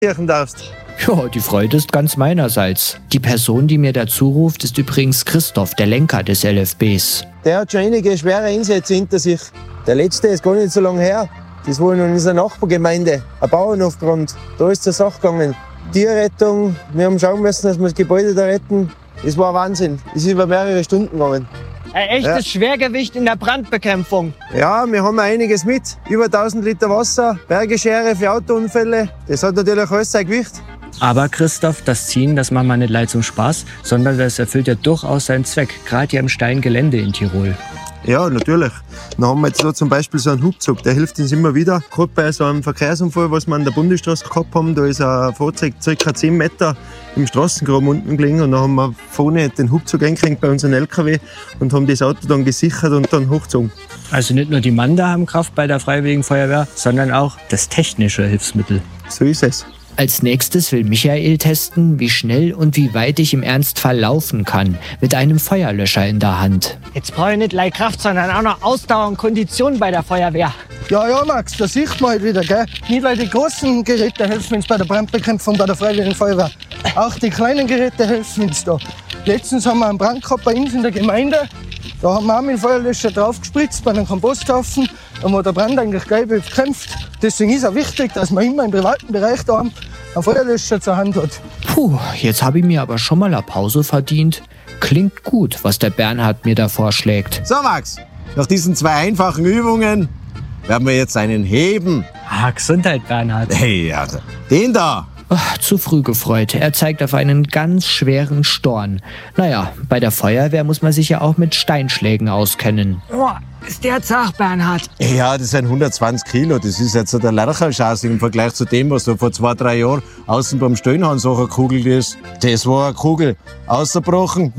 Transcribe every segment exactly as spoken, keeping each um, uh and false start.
kirchen darfst. Ja, die Freude ist ganz meinerseits. Die Person, die mir dazu ruft, ist übrigens Christoph, der Lenker des L F Bs. Der hat schon einige schwere Einsätze hinter sich. Der letzte ist gar nicht so lange her. Das war in unserer Nachbargemeinde, ein Bauernhofbrand. Da ist zur Sache gegangen. Tierrettung, wir haben schauen müssen, dass wir das Gebäude da retten. Das war Wahnsinn. Es ist über mehrere Stunden gegangen. Ein echtes ja. Schwergewicht in der Brandbekämpfung. Ja, wir haben einiges mit. Über tausend Liter Wasser, Bergeschere für Autounfälle. Das hat natürlich alles sein Gewicht. Aber Christoph, das Ziehen, das macht man nicht leid zum Spaß, sondern das erfüllt ja durchaus seinen Zweck, gerade hier im steilen Gelände in Tirol. Ja, natürlich. Dann haben wir jetzt da zum Beispiel so einen Hubzug, der hilft uns immer wieder. Gerade bei so einem Verkehrsunfall, was wir an der Bundesstraße gehabt haben, da ist ein Fahrzeug ca. zehn Meter im Straßengraben unten gelegen und dann haben wir vorne den Hubzug eingehängt bei unserem L K W und haben das Auto dann gesichert und dann hochgezogen. Also nicht nur die Mann da haben Kraft bei der Freiwilligen Feuerwehr, sondern auch das technische Hilfsmittel. So ist es. Als nächstes will Michael testen, wie schnell und wie weit ich im Ernstfall laufen kann, mit einem Feuerlöscher in der Hand. Jetzt brauche ich nicht gleich Kraft, sondern auch noch Ausdauer und Kondition bei der Feuerwehr. Ja, ja, Max, das sieht man halt wieder, gell? Nicht weil die großen Geräte helfen uns bei der Brandbekämpfung bei der Freiwilligen Feuerwehr. Auch die kleinen Geräte helfen uns da. Letztens haben wir einen Brand gehabt bei uns in der Gemeinde. Da haben wir auch mit dem Feuerlöscher draufgespritzt bei einem Komposthaufen. Da war der Brand eigentlich gleich bekämpft. Deswegen ist es auch wichtig, dass man immer im privaten Bereich da einen Feuerlöscher zur Hand hat. Puh, jetzt habe ich mir aber schon mal eine Pause verdient. Klingt gut, was der Bernhard mir da vorschlägt. So Max, nach diesen zwei einfachen Übungen werden wir jetzt einen heben. Ah, Gesundheit, Bernhard. Hey, also den da. Ach, zu früh gefreut. Er zeigt auf einen ganz schweren Storn. Naja, bei der Feuerwehr muss man sich ja auch mit Steinschlägen auskennen. Oh, ist der zart, Bernhard? Ja, das sind hundertzwanzig Kilo. Das ist jetzt so der Lercherschauß im Vergleich zu dem, was so vor zwei, drei Jahren außen beim Stöhnhahn so gekugelt ist. Das war eine Kugel. Ausgebrochen.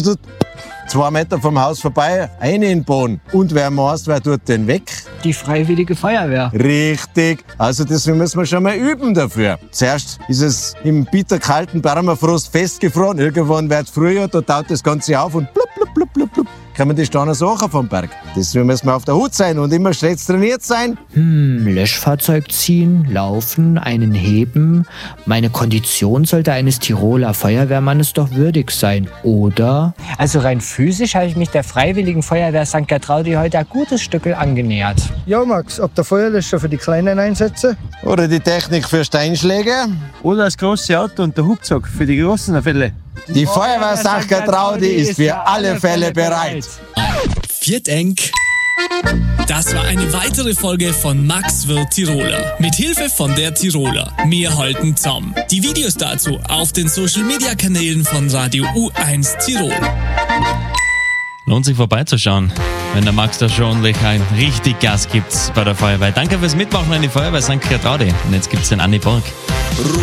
Zwei Meter vom Haus vorbei, eine in den Boden. Und wer maßt, wer tut den weg? Die Freiwillige Feuerwehr. Richtig. Also deswegen müssen wir schon mal üben dafür. Zuerst ist es im bitterkalten Permafrost festgefroren. Irgendwann wird Frühjahr, da taut das Ganze auf und blub, blub, blub, blub, blub. Kann man die Steine Sachen vom Berg. Deswegen müssen wir auf der Hut sein und immer stets trainiert sein. Hm, Löschfahrzeug ziehen, laufen, einen heben. Meine Kondition sollte eines Tiroler Feuerwehrmannes doch würdig sein, oder? Also rein physisch habe ich mich der Freiwilligen Feuerwehr Sankt Gertraudi heute ein gutes Stückel angenähert. Ja, Max, ob der Feuerlöscher für die kleinen Einsätze? Oder die Technik für Steinschläge. Oder das große Auto und der Hubzug für die großen Fälle. Die Feuerwehr Sankt Gertraudi ist für alle Fälle bereit. Viert eng. Das war eine weitere Folge von Max wird Tiroler. Mit Hilfe von der Tiroler. Wir halten zusammen. Die Videos dazu auf den Social Media Kanälen von Radio U eins Tirol. Lohnt sich vorbeizuschauen, wenn der Max da schon ordentlich ein richtig Gas gibt bei der Feuerwehr. Danke fürs Mitmachen an die Feuerwehr Sankt Gertraudi. Und jetzt gibt's den Anni Borg.